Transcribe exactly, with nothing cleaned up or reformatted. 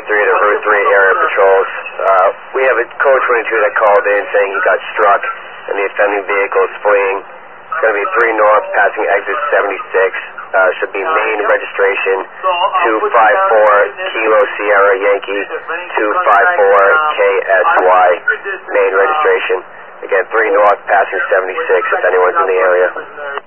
twenty-three to Route three area patrols. Uh, we have a code twenty-two that called in saying he got struck and the offending vehicle is fleeing. It's going to be three north passing exit seventy-six. Uh, should be main registration two five four Kilo Sierra Yankee two five four K S Y. Main registration. Again, three north passing seventy-six if anyone's in the area.